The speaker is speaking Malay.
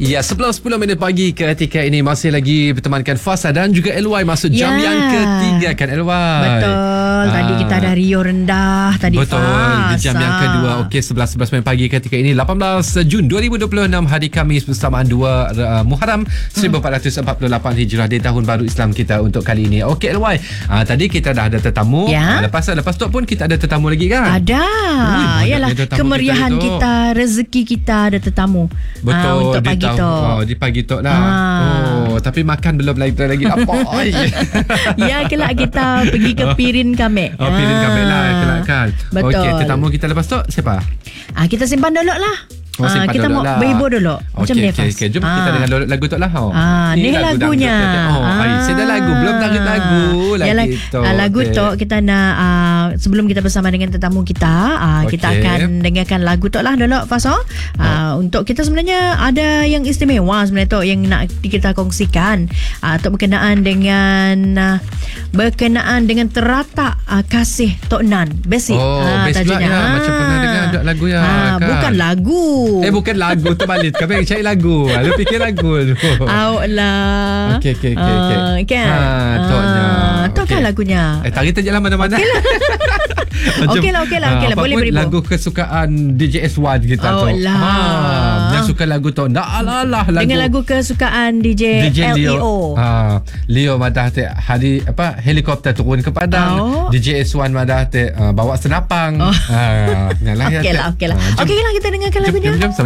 Ya, 10 pagi ketika ini masih lagi bertemankan Fasa dan juga LY masuk jam yang ketiga kan LY. Betul. Tadi kita ada Rio rendah tadi. Betul. Fas. Di jam yang kedua. Okey, 11 pagi ketika ini 18 Jun 2026 hari Khamis bersamaan 2 Muharram 1448 Hijrah di tahun baru Islam kita untuk kali ini. Okey LY. Tadi kita dah ada tetamu. Ya. Lepas tu pun kita ada tetamu lagi kan? Ada. Yalah, tetamu kemeriahan kita, rezeki kita ada tetamu. Betul. Untuk pagi tu. Di pagi tu lah. Tapi makan belum lagi apa. Ya, kelak kita pergi ke Pirin Kamek. Pirin Kamek lah kelak kan. Betul. Okey, tetamu kita lepas tu siapa? Kita simpan dulu lah. Simpan kita dulu mau lah. berhibur dulu. Macam ni Fas. Okey, jom kita dengar lagu tu lah. Ni lagunya. Saya dah lagu belum dengar lagu lagi. Yalah, lagu tu kita nak sebelum kita bersama dengan tetamu kita, kita akan dengarkan lagu tu lah dulu Fas. Untuk kita sebenarnya ada yang istimewa sebenarnya tu yang nak kita kongsikan untuk berkenaan dengan teratak kasih Tok Nan. Basic. Best juga ya. Macam pernah dengar lagu ya. Bukan lagu. Bukan lagu terbalik. Kami cari lagu. Lu fikir lagu tu. Awak lah. Okey. Kan? Toknya. Tu kan lagunya. Tarik je lah mana-mana. Okey lah. Boleh beribu. Lagu kesukaan DJ S1 kita tu. Yang suka lagu tu. Lagu. Dengan lagu kesukaan DJ Leo. Leo madah hari helikopter turun ke Padang. DJ S1 madah bawa senapang. Okey lah. Okey lah, kita dengarkan lagunya. Jom.